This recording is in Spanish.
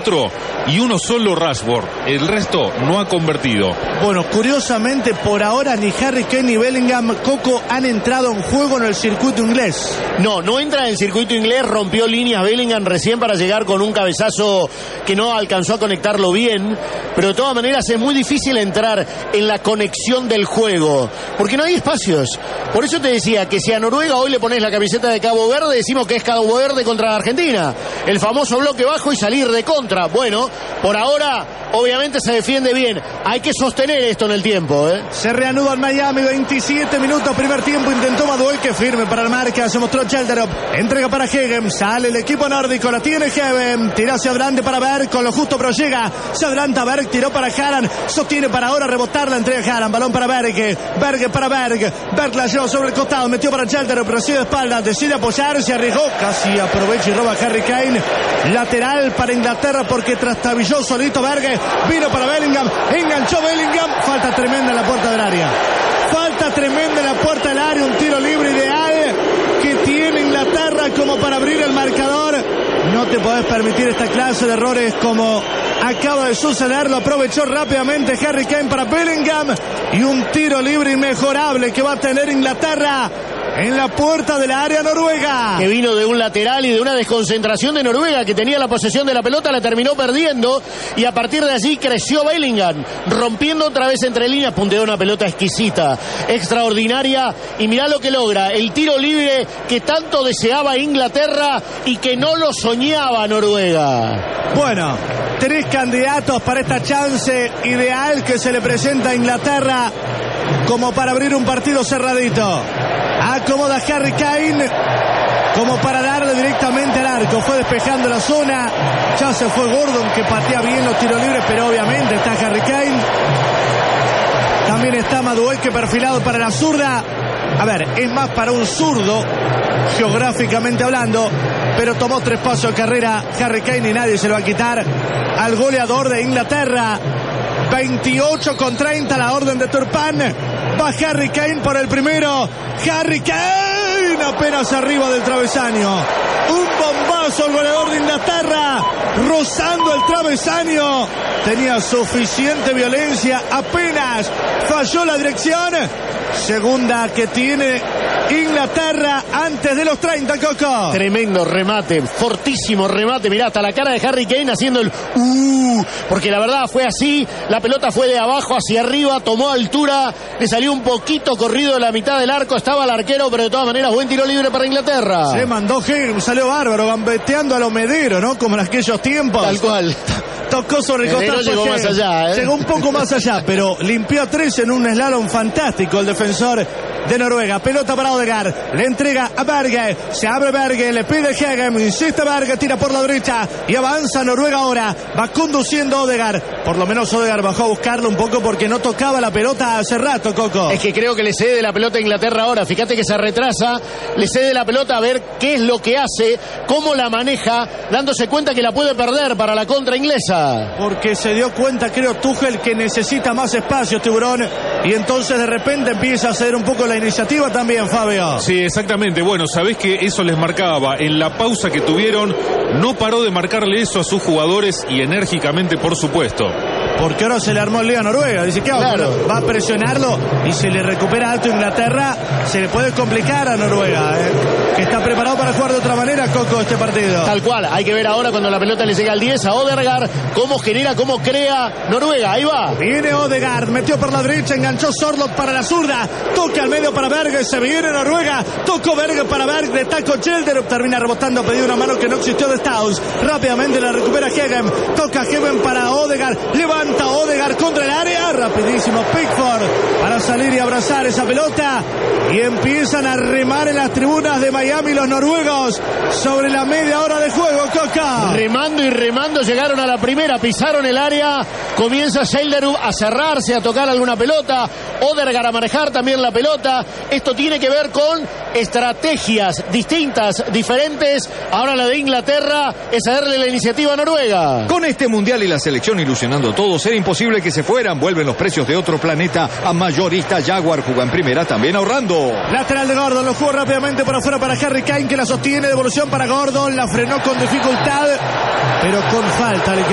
y uno solo Rashford. El resto no ha convertido. Bueno, curiosamente por ahora ni Harry Kane ni Bellingham, Coco, han entrado en juego en el circuito inglés. No entra en el circuito inglés. Rompió líneas Bellingham recién para llegar con un cabezazo que no alcanzó a conectarlo bien, pero de todas maneras es muy difícil entrar en la conexión del juego porque no hay espacios. Por eso te decía que si a Noruega hoy le pones la camiseta de Cabo Verde, decimos que es Cabo Verde contra Argentina, el famoso bloque bajo y salir de contra. Bueno, por ahora obviamente se defiende bien. Hay que sostener esto en el tiempo, ¿eh? Se reanuda en Miami, 27 minutos, primer tiempo. Intentó Madueke, firme para el marca, se mostró Chelterup, entrega para Hegem, sale el equipo nórdico, la tiene Hegem, tira hacia adelante para Berg, con lo justo pero llega, se adelanta Berg, tiró para Haaland, sostiene para ahora rebotar, la entrega Haaland, balón para Berg para Berg la lleva sobre el costado, metió para Chelterup, recibe de espalda, decide apoyarse, arriesgó, casi aprovecha y roba Harry Kane, lateral para Inglaterra porque trastabilló solito Berg, vino para Bellingham, enganchó Bellingham, falta tremenda en la puerta del área. Falta tremenda en la puerta del área, un tiro libre ideal que tiene Inglaterra como para abrir el marcador. No te podés permitir esta clase de errores como acaba de suceder. Lo aprovechó rápidamente Harry Kane para Bellingham y un tiro libre inmejorable que va a tener Inglaterra en la puerta de la área noruega. Que vino de un lateral y de una desconcentración de Noruega, que tenía la posesión de la pelota, la terminó perdiendo y a partir de allí creció Bellingham, rompiendo otra vez entre líneas, punteó una pelota exquisita, extraordinaria, y mirá lo que logra, el tiro libre que tanto deseaba Inglaterra y que no lo soñaba Noruega. Bueno, 3 candidatos para esta chance ideal que se le presenta a Inglaterra como para abrir un partido cerradito. Acomoda Harry Kane como para darle directamente al arco. Fue despejando la zona. Ya se fue Gordon, que patea bien los tiros libres, pero obviamente está Harry Kane. También está Madueke perfilado para la zurda. A ver, es más para un zurdo, geográficamente hablando, pero tomó 3 pasos de carrera Harry Kane y nadie se lo va a quitar al goleador de Inglaterra. 28-30 la orden de Turpin. Va Harry Kane por el primero. Harry Kane apenas arriba del travesaño. Un bombazo al goleador de Inglaterra, rozando el travesaño. Tenía suficiente violencia, apenas falló la dirección. Segunda que tiene Inglaterra antes de los 30, Coco. Tremendo remate, fortísimo remate. Mirá, hasta la cara de Harry Kane haciendo el porque la verdad fue así. La pelota fue de abajo hacia arriba, tomó altura, le salió un poquito corrido de la mitad del arco, estaba el arquero, pero de todas maneras buen tiro libre para Inglaterra. Se mandó Hegem, salió bárbaro, gambeteando a lo Medero, ¿no? Como en aquellos tiempos. Tal cual. Tocó sobre el costado. Llegó más allá, ¿eh? Llegó un poco más allá, pero limpió a 3 en un slalom fantástico el defensor de Noruega. Pelota para Odegaard, le entrega a Berge, se abre Berge, le pide Hegem, insiste Berge, tira por la derecha y avanza Noruega ahora, va conduciendo Odegaard. Por lo menos Odegaard bajó a buscarlo un poco porque no tocaba la pelota hace rato, Coco. Es que creo que le cede la pelota a Inglaterra ahora, fíjate que se retrasa, le cede la pelota a ver qué es lo que hace, cómo la maneja, dándose cuenta que la puede perder para la contra inglesa. Porque se dio cuenta, creo, Tuchel, que necesita más espacio, Tiburón, y entonces de repente empieza a ceder un poco la iniciativa también, Fabio. Sí, exactamente. Bueno, sabés que eso les marcaba. En la pausa que tuvieron, no paró de marcarle eso a sus jugadores y enérgicamente, por supuesto. Porque ahora se le armó el lío a Noruega. Dice, ¿qué hago? Claro. Va a presionarlo y si le recupera alto Inglaterra, se le puede complicar a Noruega, que está preparado para jugar de otra manera, Coco, este partido. Tal cual. Hay que ver ahora cuando la pelota le llega al 10 a Odegaard, cómo genera, cómo crea Noruega. Ahí va. Viene Odegaard, metió por la derecha, enganchó Sorloth para la zurda, toca al medio para Berge, se viene Noruega, tocó Berge para Berge, de taco Chelterup, termina rebotando a pedir una mano que no existió de Staus. Rápidamente la recupera Hegem, toca Hegem para Odegaard, levanta Odegaard contra el área, rapidísimo Pickford para salir y abrazar esa pelota y empiezan a remar en las tribunas de Miami los noruegos sobre la media hora de juego, Coca. Remando y remando, llegaron a la primera, pisaron el área, comienza Chelterup a cerrarse, a tocar alguna pelota, Odegaard a manejar también la pelota. Esto tiene que ver con estrategias distintas, diferentes. Ahora la de Inglaterra es darle la iniciativa a Noruega. Con este mundial y la selección ilusionando a todos, era imposible que se fueran. Vuelven los precios de otro planeta a mayorista. Jaguar juega en primera también ahorrando. Lateral de Gordon, lo jugó rápidamente por afuera para Harry Kane, que la sostiene, devolución para Gordon, la frenó con dificultad, pero con falta.